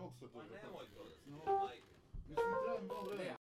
mogu se to. Ma nemoj to da se majke. Mislim, treba mi malo vremena.